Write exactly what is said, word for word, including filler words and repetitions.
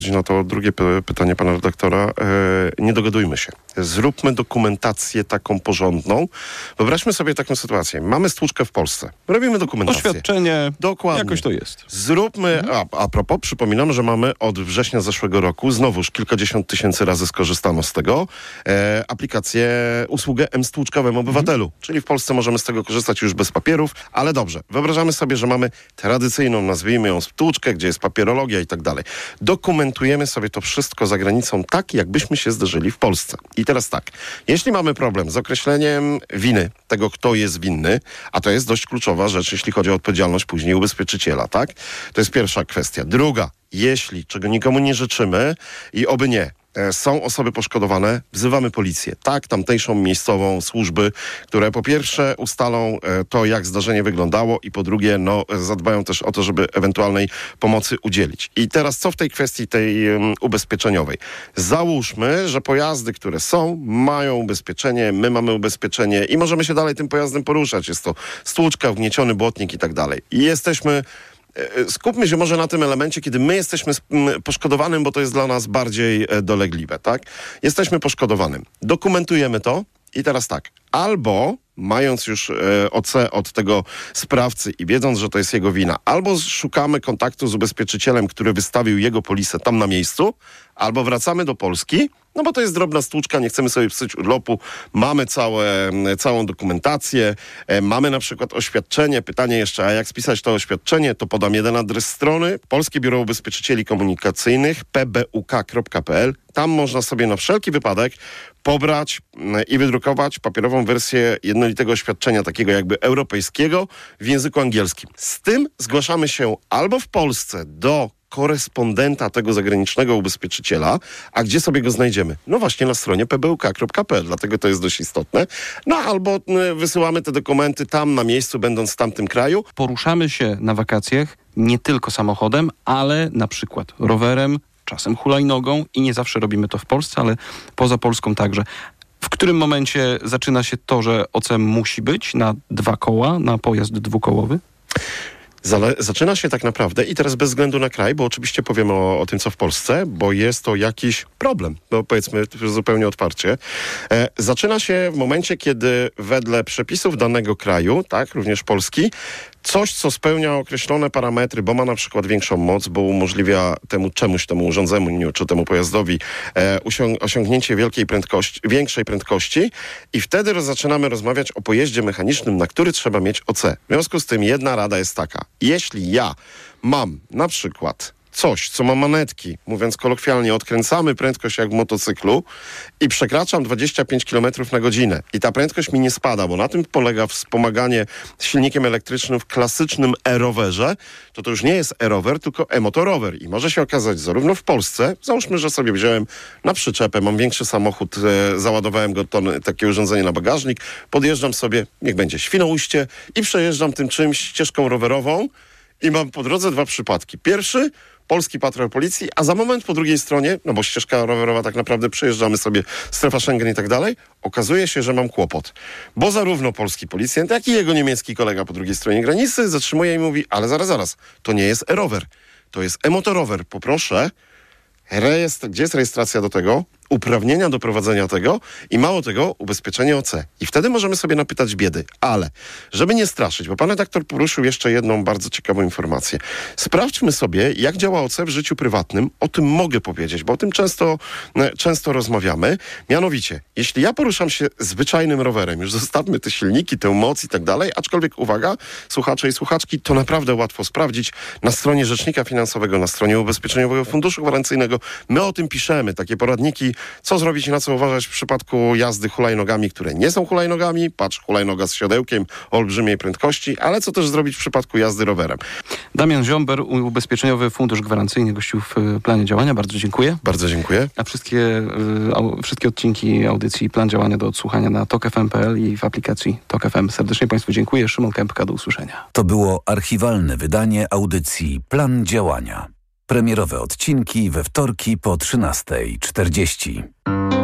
Na to drugie py- pytanie pana redaktora. E, nie dogadujmy się. Zróbmy dokumentację taką porządną. Wyobraźmy sobie taką sytuację. Mamy stłuczkę w Polsce. Robimy dokumentację. Oświadczenie. Dokładnie. Jakoś to jest. Zróbmy, a, a propos, przypominam, że mamy od września zeszłego roku, znowuż kilkadziesiąt tysięcy razy skorzystano z tego, e, aplikację, usługę M-Stłuczka w M-Obywatelu. Mhm. Czyli w Polsce możemy z tego korzystać już bez papierów, ale dobrze. Wyobrażamy sobie, że mamy tradycyjną, nazwijmy ją stłuczkę, gdzie jest papierologia i tak dalej. Dokumentujemy sobie to wszystko za granicą tak, jakbyśmy się zderzyli w Polsce. I teraz tak, jeśli mamy problem z określeniem winy, tego kto jest winny, a to jest dość kluczowa rzecz, jeśli chodzi o odpowiedzialność później ubezpieczyciela, tak? To jest pierwsza kwestia. Druga, jeśli, czego nikomu nie życzymy i oby nie, są osoby poszkodowane, wzywamy policję. Tak, tamtejszą miejscową służby, które po pierwsze ustalą to, jak zdarzenie wyglądało i po drugie, no, zadbają też o to, żeby ewentualnej pomocy udzielić. I teraz co w tej kwestii tej um, ubezpieczeniowej? Załóżmy, że pojazdy, które są, mają ubezpieczenie, my mamy ubezpieczenie i możemy się dalej tym pojazdem poruszać. Jest to stłuczka, wgnieciony błotnik i tak dalej. I jesteśmy... Skupmy się może na tym elemencie, kiedy my jesteśmy poszkodowanym, bo to jest dla nas bardziej dolegliwe, tak? Jesteśmy poszkodowanym. Dokumentujemy to i teraz tak. Albo mając już e, O C od tego sprawcy i wiedząc, że to jest jego wina, albo szukamy kontaktu z ubezpieczycielem, który wystawił jego polisę tam na miejscu, albo wracamy do Polski, no bo to jest drobna stłuczka, nie chcemy sobie psuć urlopu, mamy całe, całą dokumentację, e, mamy na przykład oświadczenie, pytanie jeszcze, a jak spisać to oświadczenie, to podam jeden adres strony, Polskie Biuro Ubezpieczycieli Komunikacyjnych, p b u k kropka p l. Tam można sobie na wszelki wypadek pobrać i wydrukować papierową wersję jednolitego oświadczenia, takiego jakby europejskiego w języku angielskim. Z tym zgłaszamy się albo w Polsce do korespondenta tego zagranicznego ubezpieczyciela, a gdzie sobie go znajdziemy? No właśnie na stronie p b u k kropka p l, dlatego to jest dość istotne. No albo wysyłamy te dokumenty tam na miejscu, będąc w tamtym kraju. Poruszamy się na wakacjach nie tylko samochodem, ale na przykład rowerem, czasem hulajnogą i nie zawsze robimy to w Polsce, ale poza Polską także. W którym momencie zaczyna się to, że O C musi być na dwa koła, na pojazd dwukołowy? Zale- zaczyna się tak naprawdę i teraz bez względu na kraj, bo oczywiście powiemy o, o tym, co w Polsce, bo jest to jakiś problem, no powiedzmy zupełnie otwarcie. E, zaczyna się w momencie, kiedy wedle przepisów danego kraju, tak, również Polski, coś, co spełnia określone parametry, bo ma na przykład większą moc, bo umożliwia temu czemuś, temu urządzeniu, czy temu pojazdowi e, usią- osiągnięcie wielkiej prędkości, większej prędkości i wtedy roz- zaczynamy rozmawiać o pojeździe mechanicznym, na który trzeba mieć O C. W związku z tym jedna rada jest taka. Jeśli ja mam na przykład coś, co ma manetki, mówiąc kolokwialnie, odkręcamy prędkość jak w motocyklu i przekraczam dwadzieścia pięć kilometrów na godzinę i ta prędkość mi nie spada, bo na tym polega wspomaganie silnikiem elektrycznym w klasycznym e-rowerze, to to już nie jest e-rower, tylko e-motorower i może się okazać zarówno w Polsce, załóżmy, że sobie wziąłem na przyczepę, mam większy samochód, e, załadowałem go ton, takie urządzenie na bagażnik, podjeżdżam sobie, niech będzie Świnoujście i przejeżdżam tym czymś ścieżką rowerową i mam po drodze dwa przypadki. Pierwszy, polski patrol policji, a za moment po drugiej stronie, no bo ścieżka rowerowa tak naprawdę przejeżdżamy sobie, strefa Schengen i tak dalej, okazuje się, że mam kłopot. Bo zarówno polski policjant, jak i jego niemiecki kolega po drugiej stronie granicy zatrzymuje i mówi, ale zaraz, zaraz, to nie jest e-rower, to jest e-motorower. Poproszę, rejestr, gdzie jest rejestracja do tego? Uprawnienia do prowadzenia tego i mało tego, ubezpieczenie O C. I wtedy możemy sobie napytać biedy. Ale, żeby nie straszyć, bo pan redaktor poruszył jeszcze jedną bardzo ciekawą informację. Sprawdźmy sobie, jak działa O C w życiu prywatnym. O tym mogę powiedzieć, bo o tym często, często rozmawiamy. Mianowicie, jeśli ja poruszam się zwyczajnym rowerem, już zostawmy te silniki, tę moc i tak dalej, aczkolwiek uwaga, słuchacze i słuchaczki, to naprawdę łatwo sprawdzić na stronie Rzecznika Finansowego, na stronie Ubezpieczeniowego Funduszu Gwarancyjnego. My o tym piszemy, takie poradniki, co zrobić i na co uważać w przypadku jazdy hulajnogami, które nie są hulajnogami. Patrz, hulajnoga z siodełkiem o olbrzymiej prędkości, ale co też zrobić w przypadku jazdy rowerem. Damian Ziomber, Ubezpieczeniowy Fundusz Gwarancyjny, gościł w planie działania. Bardzo dziękuję. Bardzo dziękuję. A wszystkie, au, wszystkie odcinki audycji Plan Działania do odsłuchania na tok f m kropka p l i w aplikacji Tok F M. Serdecznie Państwu dziękuję. Szymon Kępka, do usłyszenia. To było archiwalne wydanie audycji Plan Działania. Premierowe odcinki we wtorki po trzynastej czterdzieści.